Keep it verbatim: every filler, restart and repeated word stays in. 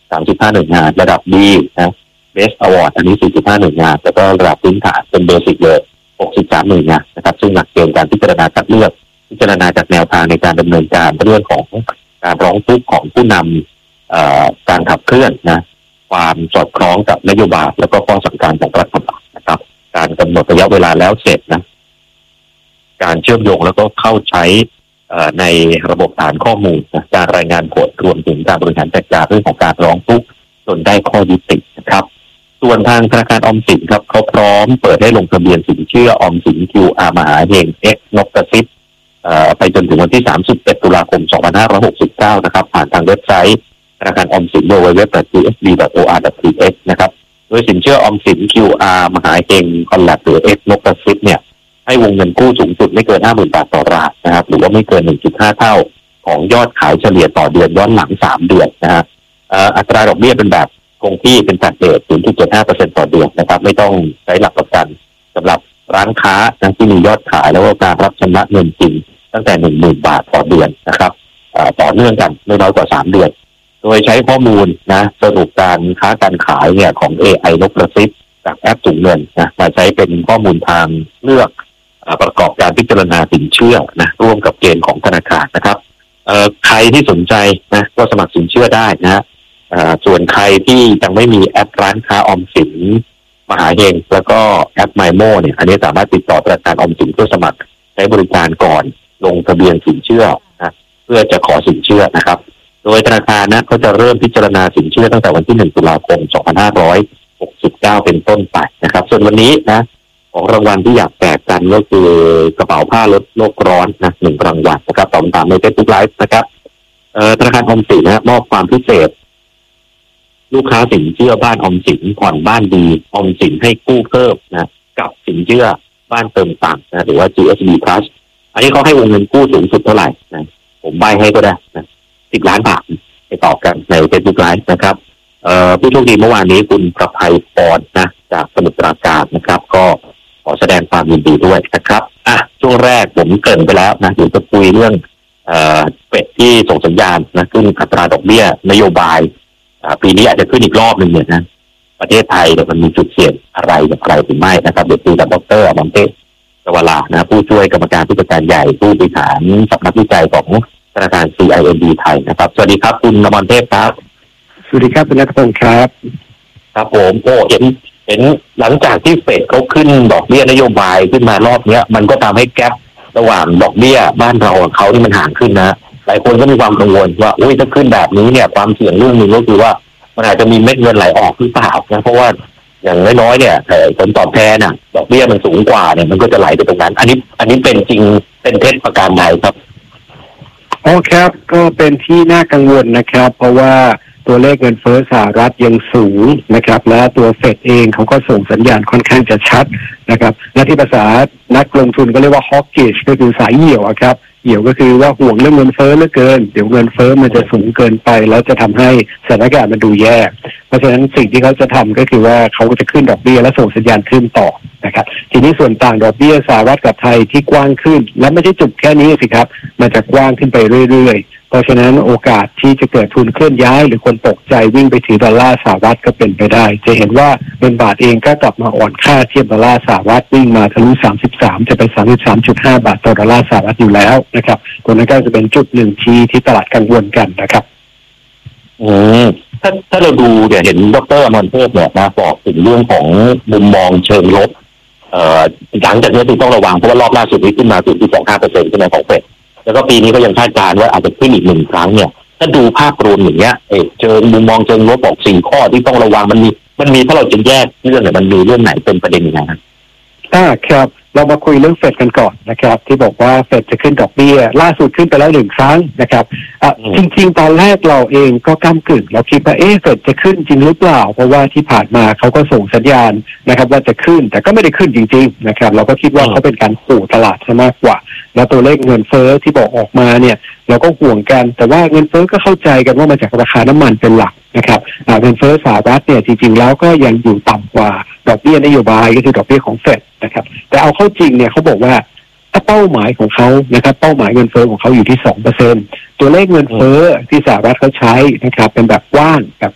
สามสิบห้าหน่วยงานระดับ B นะ Best Award อันนี้สี่สิบห้าหน่วยงานแล้วก็ระดับพื้นฐานเป็นเบสิกเลยหกสิบสามหน่วยงานนะครับซึ่งหลักเกณฑ์การพิจารณาคัดเลือกพิจารณาจากแนวทางในการดำเนินการเรื่องของการร้องทุกข์ของผู้นำการขับเคลื่อนนะความสอดคล้องกับนโยบายแล้วก็ข้อสั่งการของรัฐบาลนะครับการกำหนดระยะเวลาแล้วเสร็จนะการเชื่อมโยงแล้วก็เข้าใช้ในระบบฐานข้อมูลนะการรายงานผลรวมถึงการบริหารจัดการเรื่องของการร้องทุกข์จนได้ข้อยุตินะครับส่วนทางธนาคารออมสินครับเขาพร้อมเปิดให้ลงทะเบียนสินเชื่อออมสิน คิว อาร์ มหาเฮง X นกกระซิบไปจนถึงวันที่สามสิบเอ็ดตุลาคมสองพันห้าร้อยหกสิบเก้านะครับผ่านทางเว็บไซต์ธนาคารออมสิน ดับเบิลยู ดับเบิลยู ดับเบิลยู ดอท ที เอส บี ดอท โอ อาร์ ดอท ที เอ็กซ์ นะครับโดยสินเชื่อออมสิน คิว อาร์ มหาเฮงคอนแลบหรือ X นกกระซิบเนี่ยให้วงเงินกู้สูงสุดไม่เกิน ห้าหมื่น บาทต่อรายนะครับหรือว่าไม่เกิน หนึ่งจุดห้า เท่าของยอดขายเฉลี่ยต่อเดือนย้อนหลังสามเดือนนะฮะอัตราดอกเบี้ยเป็นแบบคงที่เป็นตัดเรท ศูนย์จุดเจ็ดห้าเปอร์เซ็นต์ ต่อเดือนนะครับไม่ต้องใช้หลักประกันสำหรับร้านค้าที่มียอดขายแล้วก็การรับชำระเงินจริงตั้งแต่ หนึ่งหมื่น บาทต่อเดือนนะครับต่อเนื่องกันไม่น้อยกว่าสามเดือนโดยใช้ข้อมูลนะสรุปการค้าการขายเนี่ยของ เอ ไอ นกกระซิบจากแอปถุงเงินนะมาใช้เป็นข้อมูลทางเลือกประกอบการพิจารณาสินเชื่อนะร่วมกับเกณฑ์ของธนาคารนะครับใครที่สนใจนะก็สมัครสินเชื่อได้นะส่วนใครที่ยังไม่มีแอปร้านค้าออมสินมหาเฮงแล้วก็แอป MyMo เนี่ยอันนี้สามารถติดต่อธนาคารออมสินเพื่อสมัครใช้บริการก่อนลงทะเบียนสินเชื่อนะเพื่อจะขอสินเชื่อนะครับโดยธนาคารนะเขาจะเริ่มพิจารณาสินเชื่อตั้งแต่วันที่หนึ่งตุลาคมสองพันห้าร้อยหกสิบเก้าเป็นต้นไปนะครับส่วนวันนี้นะของรางวัลที่อยากแจกกันก็คือกระเป๋าผ้าลดโลกร้อนนะหนึ่งรางวัลนะครับตามตามในเฟซบุ๊กไลฟ์นะครับธนาคารออมสินนะมอบความพิเศษลูกค้าสินเชื่อบ้านออมสินผ่อนบ้านดีออมสินให้กู้เพิ่มนะกับสินเชื่อบ้านเติมต่างนะหรือว่า จี เอส บี Plus อันนี้เขาให้วงเงินกู้สูงสุดเท่าไหร่นะผมใบให้ก็ได้นะสิบล้านบาทไปต่อกันใน Facebook Live นะครับผู้โชคดีเมื่อวานนี้คุณประภัยพรนะจากสมุทรปราการนะครับก็ขอแสดงความยินดีด้วยนะครับอ่ะช่วงแรกผมเกริ่นไปแล้วนะเดี๋ยวจะคุยเรื่องเอ่อเป็ดที่ส่งสัญญาณนะขึ้นอัตราดอกเบี้ยนโยบายปีนี้อาจจะขึ้นอีกรอบหนึ่งเนี่ยนะประเทศไทยเนี่ยมันมีจุดเสี่ยงอะไรอย่างไรหรือไม่นะครับเดี๋ยวคุยกับดร.อมรเทพสวรานะผู้ช่วยกรรมการผู้จัดการใหญ่ผู้บริหารสำนักวิจัยของธนาคาร ซี ไอ เอ็น ดี ไทยนะครับสวัสดีครับคุณอมรเทพครับสวัสดีครับคุณนัทพงศ์ครับครับผมโอ้เห็นเห็นหลังจากที่เฟดเขาขึ้นดอกเบี้ยนโยบายขึ้นมารอบเนี้ยมันก็ทำให้แกประหว่างดอกเบี้ยบ้านเรากับเขาที่มันห่างขึ้นนะหลายคนก็มีความกังวลว่าอุ้ยถ้าขึ้นแบบนี้เนี่ยความเสี่ยงเรื่องนึงก็คือว่ามันอาจจะมีเม็ดเงินไหลออกหรือเปล่านะเพราะว่าอย่างน้อยๆเนี่ยผลตอบแทนน่ะดอกเบี้ยมันสูงกว่าเนี่ยมันก็จะไหลไปตรงนั้นอันนี้อันนี้เป็นจริงเป็นเท็จประการใดครับอ๋อครับก็เป็นที่น่ากังวลนะครับเพราะว่าตัวเลขเงินเฟ้อสหรัฐยังสูงนะครับและตัวเฟดเองเขาก็ส่งสัญญาณค่อนข้างจะชัดนะครับและที่ภาษานักลงทุนก็เรียกว่าฮอกกิชก็คือสายเหี่ยวครับเหี่ยวก็คือว่าห่วงเรื่องเงินเฟ้อเหลือเกินเดี๋ยวเงินเฟ้อมันจะสูงเกินไปแล้วจะทำให้สถานการณ์มันดูแย่เพราะฉะนั้นสิ่งที่เขาจะทำก็คือว่าเขาจะขึ้นดอกเบี้ยและส่งสัญญาณขึ้นต่อนะครับทีนี้ส่วนต่างดอกเบี้ยสหรัฐกับไทยที่กว้างขึ้นและไม่ใช่จุดแค่นี้สิครับมันจะกว้างขึ้นไปเรื่อยๆเพราะฉะนั้นโอกาสที่จะเกิดทุนเคลื่อนย้ายหรือคนตกใจวิ่งไปถือดอลลาร์สหรัฐก็เป็นไปได้จะเห็นว่าเงินบาทเองก็กลับมาอ่อนค่าเทียบดอลลาร์สหรัฐวิ่งมาทะลุสามสิบสามจะไป สามสิบสามจุดห้า บาทต่อดอลลาร์สหรัฐอยู่แล้วนะครับตัวนั้นก็จะเป็นจุดหนึ่งที่ที่ตลาดกังวลกันนะครับอืมถ้าถ้าเราดูเดี๋ยวเห็นดร.อมรเทพเนี่ยนะบอกถึงเรื่องของมุมมองเชิงลบเอ่อหลังจากนี้ต้องระวังเพราะว่ารอบล่าสุดนี้ขึ้นมา ศูนย์จุดสองห้าเปอร์เซ็นต์ ใช่ไหมของเฟดแล้วก็ปีนี้ก็ยังคาดการณ์ว่าอาจจะขึ้นอีกหนึ่งครั้งเนี่ยถ้าดูภาพรวมอย่างเงี้ยเออเจอมุมมองเชิงลบบอกสี่ข้อที่ต้องระวังมันมีมันมีถ้าเราจะแยกเรื่องเนี่ยมันมีเรื่องไหนเป็นประเด็นยังไงครับอ่าครับเรามาคุยเรื่องเฟดกันก่อนนะครับที่บอกว่าเฟดจะขึ้นดอกเบี้ยล่าสุดขึ้นไปแล้วหนึ่งครั้งนะครับอ่ะจริงๆตอนแรกเราเองก็ก้ำกึ่งเราคิดว่าเอ๊ะเฟดจะขึ้นจริงหรือเปล่าเพราะว่าที่ผ่านมาเขาก็ส่งสัญญาณนะครับว่าจะขึ้นแต่ก็ไม่ได้ขึ้นจริงๆนะครับเราก็คิดว่าเขาเป็นการขู่ตลาดซะมากกว่าแล้วตัวเลขเงินเฟ้อที่บอกออกมาเนี่ยเราก็ห่วงกันแต่ว่าเงินเฟ้อก็เข้าใจกันว่ามาจากราคาน้ำมันเป็นหลักนะครับเงินเฟ้อสหรัฐเนี่ยจริงๆแล้วก็ยังอยู่ต่ำกว่าดอกเบี้ยนโยบายก็คือดอกเบี้ยของเฟดนะครับแต่เอาเข้าจริงเนี่ยเขาบอกว่าถ้าเป้าหมายของเขานะครับเป้าหมายเงินเฟ้อของเขาอยู่ที่ สองเปอร์เซ็นต์ ตัวเลขเงินเฟ้อที่สหรัฐเขาใช้นะครับเป็นแบบกว้างแบบ